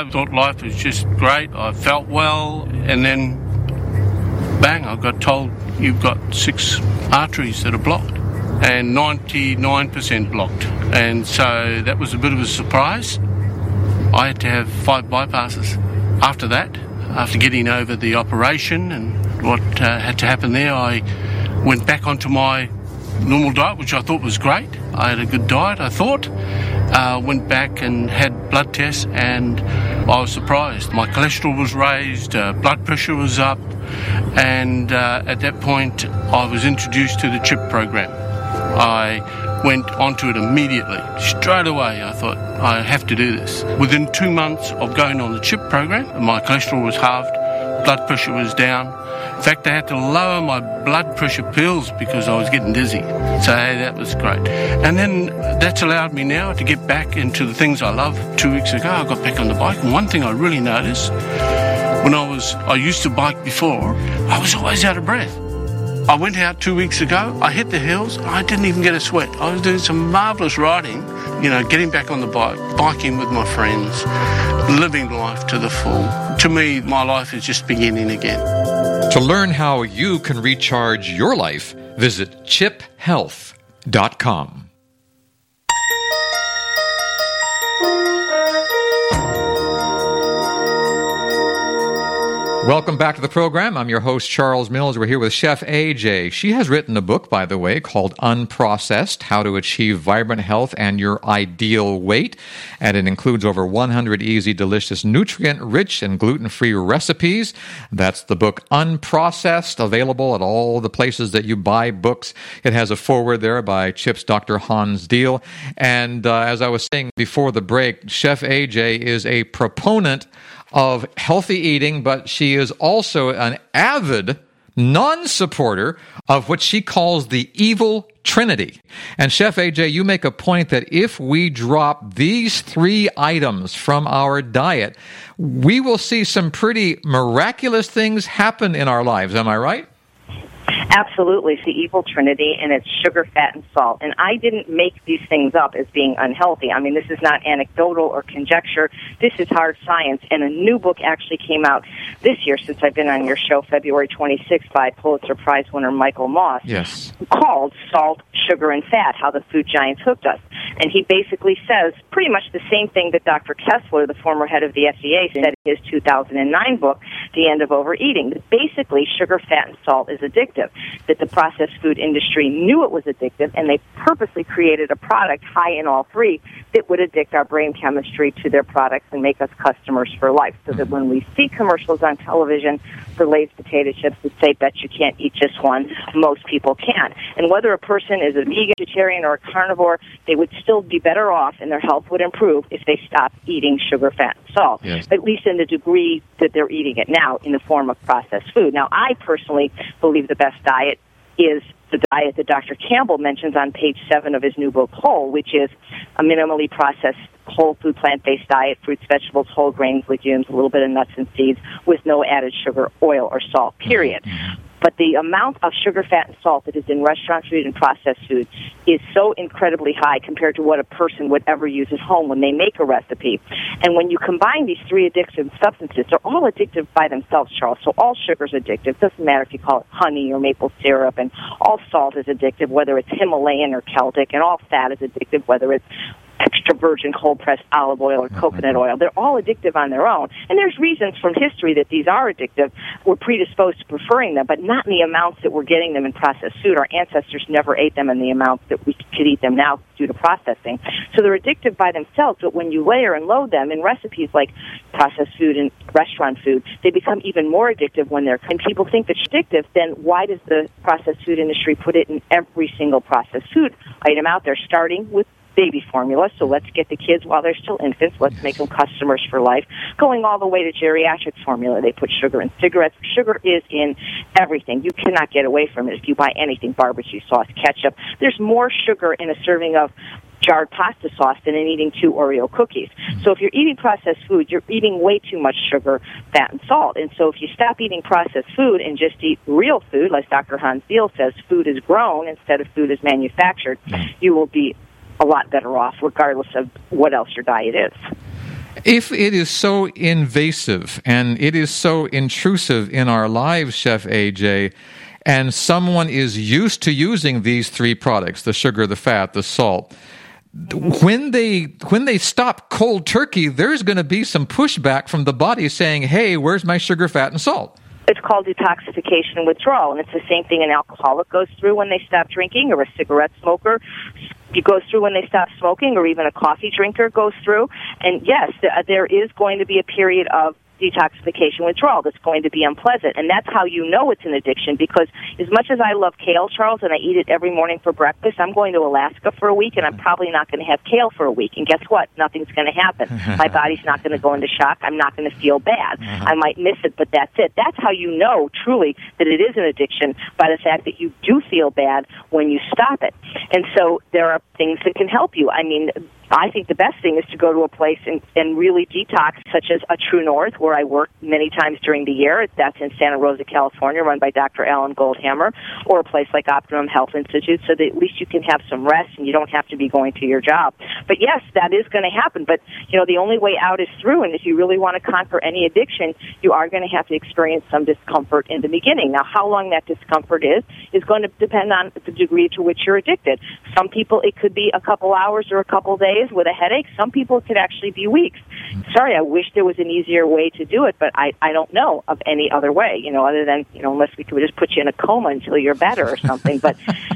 I thought life was just great. I felt well, and then, bang, I got told you've got 6 arteries that are blocked, and 99% blocked. And so that was a bit of a surprise. I had to have 5 bypasses. After that, after getting over the operation and what had to happen there, I went back onto my normal diet, which I thought was great. I had a good diet, I thought. Went back and had blood tests, and I was surprised. My cholesterol was raised, blood pressure was up, and at that point I was introduced to the CHIP program. I went onto it immediately. Straight away I thought, I have to do this. Within 2 months of going on the CHIP program, my cholesterol was halved, blood pressure was down. In fact, I had to lower my blood pressure pills because I was getting dizzy. So hey, that was great. And then that's allowed me now to get back into the things I love. 2 weeks ago, I got back on the bike, and one thing I really noticed, when I used to bike before, I was always out of breath. I went out 2 weeks ago, I hit the hills, I didn't even get a sweat. I was doing some marvellous riding, getting back on the bike, biking with my friends, living life to the full. To me, my life is just beginning again. To learn how you can recharge your life, visit chiphealth.com. Welcome back to the program. I'm your host, Charles Mills. We're here with Chef AJ. She has written a book, by the way, called Unprocessed, How to Achieve Vibrant Health and Your Ideal Weight. And it includes over 100 easy, delicious, nutrient-rich, and gluten-free recipes. That's the book Unprocessed, available at all the places that you buy books. It has a foreword there by CHIP's Dr. Hans Diehl. And as I was saying before the break, Chef AJ is a proponent of healthy eating, but she is also an avid non-supporter of what she calls the evil trinity. And Chef AJ, you make a point that if we drop these 3 items from our diet, we will see some pretty miraculous things happen in our lives. Am I right? Absolutely. It's the evil trinity, and it's sugar, fat, and salt. And I didn't make these things up as being unhealthy. I mean, this is not anecdotal or conjecture. This is hard science. And a new book actually came out this year, since I've been on your show, February 26th, by Pulitzer Prize winner Michael Moss, yes, called Salt, Sugar, and Fat, How the Food Giants Hooked Us. And he basically says pretty much the same thing that Dr. Kessler, the former head of the FDA, said in his 2009 book, The End of Overeating. That basically, sugar, fat, and salt is addictive. That the processed food industry knew it was addictive, and they purposely created a product high in all 3 that would addict our brain chemistry to their products and make us customers for life. So that when we see commercials on television for Lay's potato chips that say, bet you can't eat just one, most people can. And whether a person is a vegan, vegetarian, or a carnivore, they would still be better off and their health would improve if they stopped eating sugar, fat, and salt, yes, at least in the degree that they're eating it now in the form of processed food. Now, I personally believe the best diet is the diet that Dr. Campbell mentions on page 7 of his new book, Whole, which is a minimally processed whole food plant-based diet, fruits, vegetables, whole grains, legumes, a little bit of nuts and seeds with no added sugar, oil, or salt, period. But the amount of sugar, fat, and salt that is in restaurant food and processed food is so incredibly high compared to what a person would ever use at home when they make a recipe. And when you combine these 3 addictive substances, they're all addictive by themselves, Charles. So all sugar is addictive. Doesn't matter if you call it honey or maple syrup. And all salt is addictive, whether it's Himalayan or Celtic. And all fat is addictive, whether it's extra virgin cold-pressed olive oil or coconut oil. They're all addictive on their own. And there's reasons from history that these are addictive. We're predisposed to preferring them, but not in the amounts that we're getting them in processed food. Our ancestors never ate them in the amounts that we could eat them now due to processing. So they're addictive by themselves, but when you layer and load them in recipes like processed food and restaurant food, they become even more addictive when they're... And people think that it's addictive, then why does the processed food industry put it in every single processed food item out there, starting with baby formula, so let's get the kids while they're still infants, let's make them customers for life, going all the way to geriatric formula. They put sugar in cigarettes. Sugar is in everything. You cannot get away from it if you buy anything, barbecue sauce, ketchup. There's more sugar in a serving of jarred pasta sauce than in eating 2 Oreo cookies. So if you're eating processed food, you're eating way too much sugar, fat, and salt. And so if you stop eating processed food and just eat real food, like Dr. Hans Diehl says, food is grown instead of food is manufactured, you will be a lot better off, regardless of what else your diet is. If it is so invasive and it is so intrusive in our lives, Chef AJ, and someone is used to using these three products, the sugar, the fat, the salt, when they stop cold turkey, there's going to be some pushback from the body saying, hey, where's my sugar, fat, and salt? It's called detoxification and withdrawal, and it's the same thing an alcoholic goes through when they stop drinking, or a cigarette smoker goes through when they stop smoking, or even a coffee drinker goes through. And yes, there is going to be a period of detoxification withdrawal that's going to be unpleasant, and that's how you know it's an addiction, because as much as I love kale, Charles, and I eat it every morning for breakfast, I'm going to Alaska for a week, and I'm probably not going to have kale for a week, and guess what? Nothing's going to happen. My body's not going to go into shock. I'm not going to feel bad. I might miss it, but that's it. That's how you know, truly, that it is an addiction, by the fact that you do feel bad when you stop it. And so there are things that can help you. I mean, I think the best thing is to go to a place and really detox, such as a True North, where I work many times during the year. That's in Santa Rosa, California, run by Dr. Alan Goldhammer, or a place like Optimum Health Institute, so that at least you can have some rest and you don't have to be going to your job. But yes, that is going to happen. But, you know, the only way out is through, and if you really want to conquer any addiction, you are going to have to experience some discomfort in the beginning. Now, how long that discomfort is going to depend on the degree to which you're addicted. Some people, it could be a couple hours or a couple days with a headache. Some people, it could actually be weeks. Sorry, I wish there was an easier way to do it, but I don't know of any other way, you know, other than, you know, unless we could just put you in a coma until you're better or something. But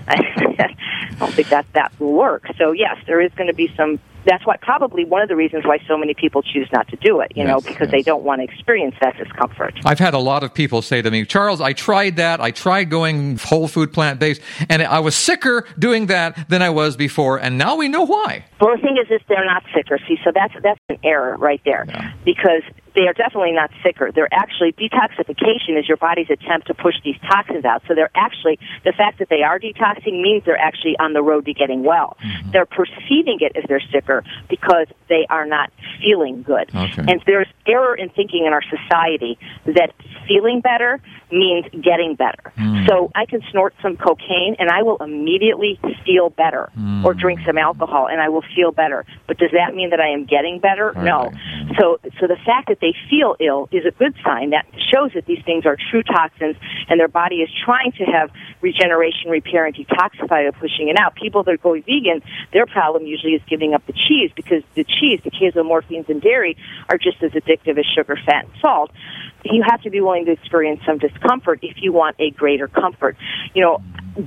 I don't think that will work. So, yes, there is going to be some. That's why probably one of the reasons why so many people choose not to do it, you know, because they don't want to experience that discomfort. I've had a lot of people say to me, Charles, I tried that. I tried going whole food, plant-based, and I was sicker doing that than I was before, and now we know why. Well, the thing is they're not sicker. See, so that's an error right there, because they are definitely not sicker. They're actually, detoxification is your body's attempt to push these toxins out. So they're actually, the fact that they are detoxing means they're actually on the road to getting well. Mm-hmm. They're perceiving it as they're sicker because they are not feeling good. Okay. And there's error in thinking in our society that feeling better means getting better. So I can snort some cocaine and I will immediately feel better, or drink some alcohol and I will feel better. But does that mean that I am getting better? Right. No. So the fact that they feel ill is a good sign. That shows that these things are true toxins and their body is trying to have regeneration, repair, and detoxify by pushing it out. People that go vegan, their problem usually is giving up the cheese, because the cheese, the casomorphines in dairy, are just as addictive as sugar, fat, and salt. You have to be willing to experience some discomfort if you want a greater comfort. You know,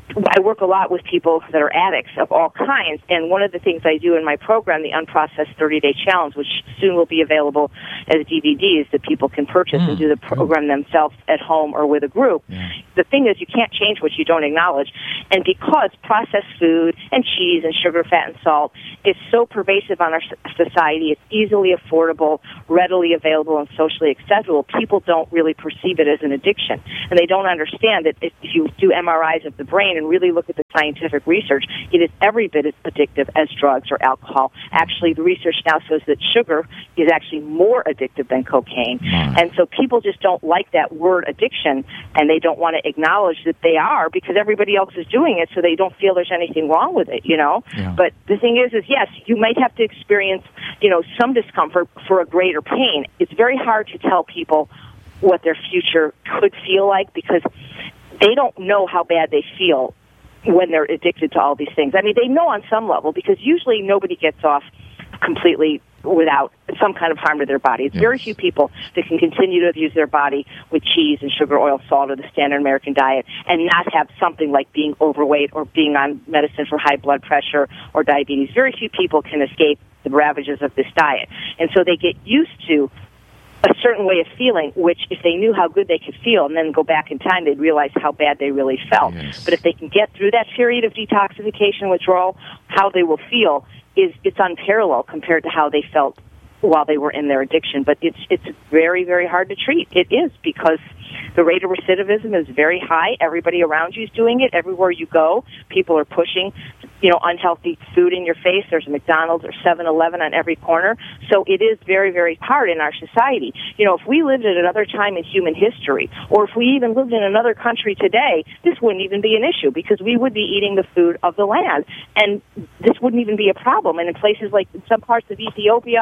I work a lot with people that are addicts of all kinds, and one of the things I do in my program, the Unprocessed 30-Day Challenge, which soon will be available as DVDs that people can purchase and do the program themselves at home or with a group. The thing is, you can't change what you don't acknowledge, and because processed food and cheese and sugar, fat, and salt is so pervasive on our society, it's easily affordable, readily available, and socially accessible, people don't really perceive it as an addiction, and they don't understand that if you do MRIs of the brain and really look at the scientific research, it is every bit as addictive as drugs or alcohol. Actually, the research now shows that sugar is actually more addictive than cocaine. And so people just don't like that word addiction, and they don't want to acknowledge that they are, because everybody else is doing it, so they don't feel there's anything wrong with it, you know? But the thing is yes, you might have to experience, you know, some discomfort for a greater pain. It's very hard to tell people what their future could feel like, because they don't know how bad they feel when they're addicted to all these things. I mean, they know on some level, because usually nobody gets off completely without some kind of harm to their body. It's very few people that can continue to abuse their body with cheese and sugar, oil, salt, or the standard American diet and not have something like being overweight or being on medicine for high blood pressure or diabetes. Very few people can escape the ravages of this diet. And so they get used to a certain way of feeling, which if they knew how good they could feel and then go back in time, they'd realize how bad they really felt. But if they can get through that period of detoxification withdrawal, how they will feel it's unparalleled compared to how they felt while they were in their addiction. But it's very, very hard to treat. It is, because the rate of recidivism is very high. Everybody around you is doing it. Everywhere you go, people are pushing, you know, unhealthy food in your face. There's a McDonald's or 7-Eleven on every corner. So it is very, very hard in our society. You know, if we lived at another time in human history, or if we even lived in another country today, this wouldn't even be an issue, because we would be eating the food of the land, and this wouldn't even be a problem. And in places like in some parts of Ethiopia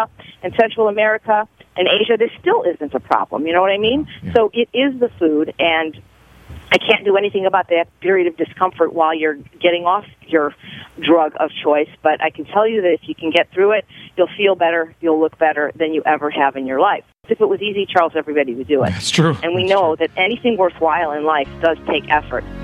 in Central America and Asia, this still isn't a problem. You know what I mean? Yeah. So it is the food, and I can't do anything about that period of discomfort while you're getting off your drug of choice, but I can tell you that if you can get through it, you'll feel better, you'll look better than you ever have in your life. If it was easy, Charles, everybody would do it. That's true. And we know that anything worthwhile in life does take effort.